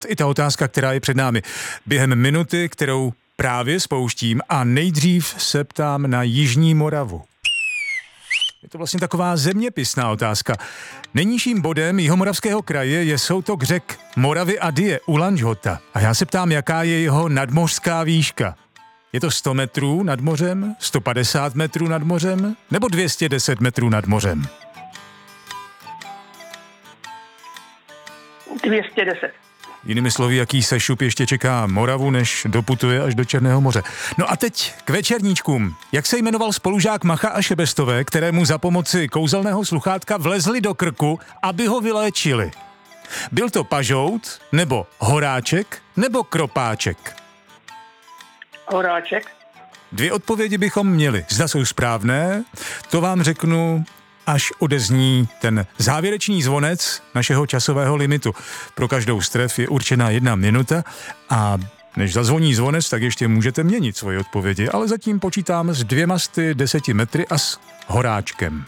I ta otázka, která je před námi. Během minuty, kterou právě spouštím a nejdřív se ptám na Jižní Moravu. Je to vlastně taková zeměpisná otázka. Nejnižším bodem Jihomoravského kraje je soutok řek Moravy a Dyje u Lanžhota. A já se ptám, jaká je jeho nadmořská výška. Je to 100 metrů nad mořem, 150 metrů nad mořem nebo 210 metrů nad mořem? 210. Jinými slovy, jaký sešup ještě čeká Moravu, než doputuje až do Černého moře. No a teď k večerníčkům. Jak se jmenoval spolužák Macha a Šebestové, kterému za pomoci kouzelného sluchátka vlezli do krku, aby ho vyléčili? Byl to pažout, nebo horáček, nebo kropáček? Horáček. 2 odpovědi bychom měli. Zda jsou správné, to vám řeknu, až odezní ten závěrečný zvonec našeho časového limitu. Pro každou z tref je určená 1 minuta a než zazvoní zvonec, tak ještě můžete měnit svoje odpovědi, ale zatím počítám s 210 metry a s horáčkem.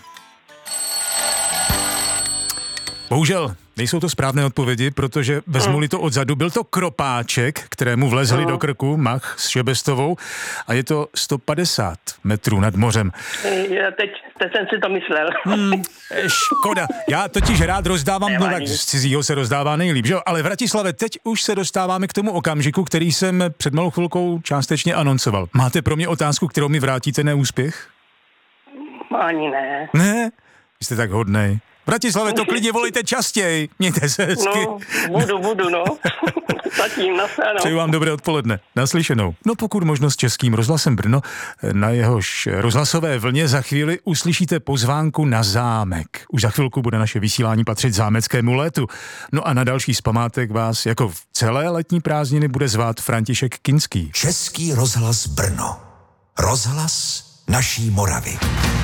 Bohužel nejsou to správné odpovědi, protože vezmu-li to odzadu, byl to kropáček, kterému vlezli do krku Mach s Šebestovou a je to 150 metrů nad mořem. Teď jsem si to myslel. Škoda, já totiž rád rozdávám, no tak z cizího se rozdává nejlíp, že jo? Ale Vratislave, teď už se dostáváme k tomu okamžiku, který jsem před malou chvilkou částečně anoncoval. Máte pro mě otázku, kterou mi vrátíte neúspěch? Ani ne. Ne? Jste tak hodnej. Vratislave, to klidně volejte častěji. Mějte se hezky. No, budu, no. Zatím, nasledanou. Přeju vám dobré odpoledne. Naslyšenou. No pokud možno s Českým rozhlasem Brno, na jehož rozhlasové vlně za chvíli uslyšíte pozvánku na zámek. Už za chvilku bude naše vysílání patřit zámeckému létu. No a na další z památek vás jako v celé letní prázdniny bude zvát František Kinský. Český rozhlas Brno. Rozhlas naší Moravy.